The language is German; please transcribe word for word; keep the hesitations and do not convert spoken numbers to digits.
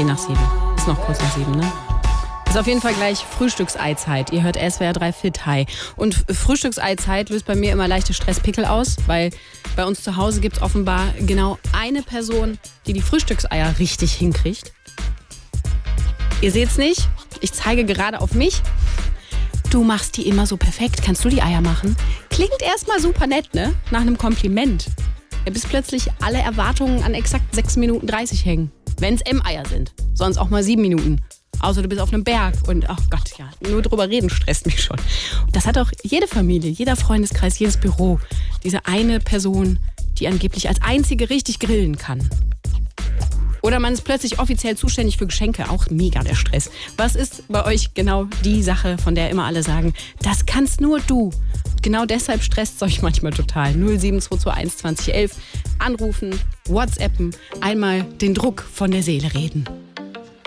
zehn nach sieben. Ist noch kurz nach sieben, ne? Ist auf jeden Fall gleich Frühstückseizeit. Ihr hört S W R drei Fit High. Und Frühstückseizeit löst bei mir immer leichte Stresspickel aus, weil bei uns zu Hause gibt es offenbar genau eine Person, die die Frühstückseier richtig hinkriegt. Ihr seht's nicht, ich zeige gerade auf mich. Du machst die immer so perfekt. Kannst du die Eier machen? Klingt erstmal super nett, ne? Nach einem Kompliment. Ja, bis plötzlich alle Erwartungen an exakt sechs Minuten dreißig hängen. Wenn es M-Eier sind. Sonst auch mal sieben Minuten. Außer du bist auf einem Berg und ach Gott, ja, nur drüber reden stresst mich schon. Und das hat auch jede Familie, jeder Freundeskreis, jedes Büro. Diese eine Person, die angeblich als einzige richtig grillen kann. Oder man ist plötzlich offiziell zuständig für Geschenke. Auch mega der Stress. Was ist bei euch genau die Sache, von der immer alle sagen, das kannst nur du? Genau deshalb stresst es euch manchmal total. null sieben zwei zwei eins zwanzig elf. Anrufen, WhatsAppen, einmal den Druck von der Seele reden.